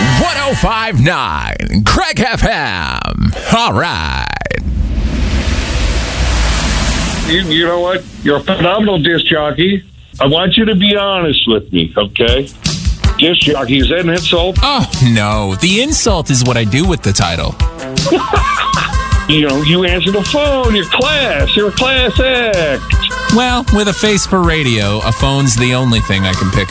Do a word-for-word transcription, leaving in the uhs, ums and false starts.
one oh five point nine Craig F M. All right. You, you know what? You're a phenomenal disc jockey. I want you to be honest with me, okay? Disc jockey, is that an insult? Oh, no. The insult is what I do with the title. You know, you answer the phone. You're class. You're a class act. Well, with a face for radio, a phone's the only thing I can pick